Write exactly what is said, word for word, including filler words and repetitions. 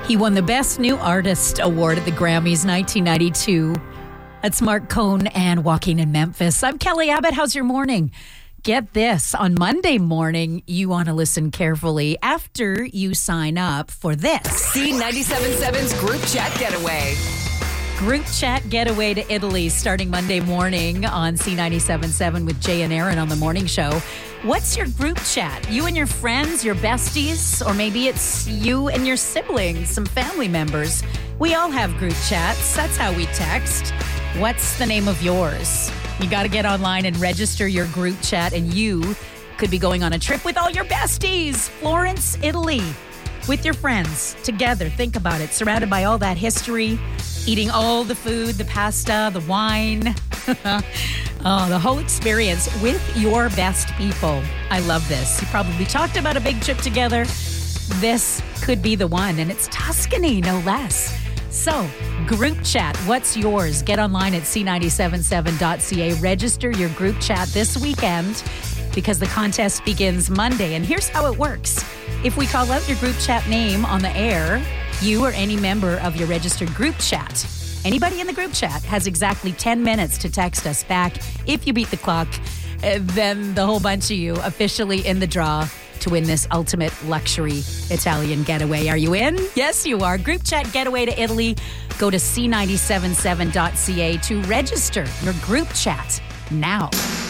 He won the Best New Artist Award at the Grammys nineteen ninety-two. That's Mark Cohn and Walking in Memphis. I'm Kelly Abbott. How's your morning? Get this. On Monday morning, you want to listen carefully after you sign up for this. C ninety-seven point seven's Group Chat Getaway. Group Chat Getaway to Italy starting Monday morning on C ninety-seven point seven with Jay and Aaron on the morning show. What's your group chat? You and your friends, your besties, or maybe it's you and your siblings, some family members. We all have group chats. That's how we text. What's the name of yours? You got to get online and register your group chat, and you could be going on a trip with all your besties. Florence, Italy, with your friends, together. Think about it. Surrounded by all that history, eating all the food, the pasta, the wine. Oh, the whole experience with your best people. I love this. You probably talked about a big trip together. This could be the one, and it's Tuscany, no less. So, group chat, what's yours? Get online at c nine seven seven dot c a. Register your group chat this weekend because the contest begins Monday. And here's how it works. If we call out your group chat name on the air, you or any member of your registered group chat, anybody in the group chat has exactly ten minutes to text us back. If you beat the clock, then the whole bunch of you officially in the draw to win this ultimate luxury Italian getaway. Are you in? Yes, you are. Group Chat Getaway to Italy. Go to c nine seven seven dot c a to register your group chat now.